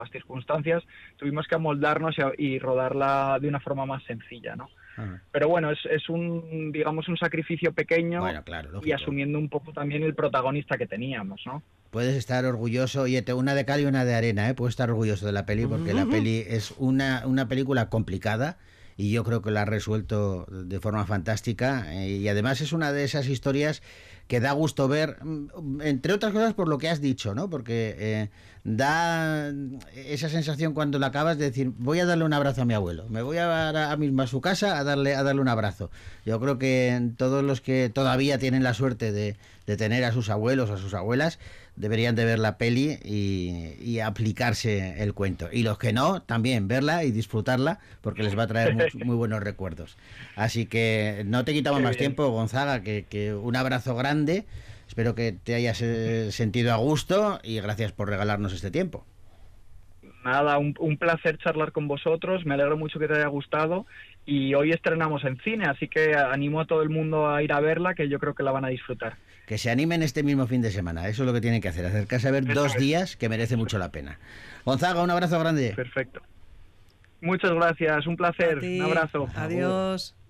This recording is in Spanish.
circunstancias, tuvimos que amoldarnos y rodarla de una forma más sencilla, ¿no? Pero bueno, es un, digamos, un sacrificio pequeño, Bueno, claro, y lógico. asumiendo un poco también el protagonista que teníamos, ¿no? Puedes estar orgulloso, oye, una de cal y una de arena, ¿eh? Puedes estar orgulloso de la peli porque la peli es una película complicada y yo creo que la ha resuelto de forma fantástica, y además es una de esas historias que da gusto ver, entre otras cosas por lo que has dicho, ¿no? Porque da esa sensación cuando la acabas de decir, voy a darle un abrazo a mi abuelo, me voy ahora mismo a su casa a darle un abrazo. Yo creo que todos los que todavía tienen la suerte de tener a sus abuelos o a sus abuelas deberían de ver la peli y aplicarse el cuento. Y los que no, también verla y disfrutarla porque les va a traer muy buenos recuerdos. Así que no te quitamos Qué más bien. tiempo, Gonzaga, que un abrazo grande. Espero que te hayas sentido a gusto y gracias por regalarnos este tiempo. Nada, un placer charlar con vosotros, me alegro mucho que te haya gustado, y hoy estrenamos en cine, así que animo a todo el mundo a ir a verla, que yo creo que la van a disfrutar. Que se animen este mismo fin de semana. Eso es lo que tienen que hacer. Acercarse a ver Eso 2 días que merece mucho la pena. Gonzaga, un abrazo grande. perfecto. Muchas gracias, un A placer, un ti. abrazo. Agur. Adiós.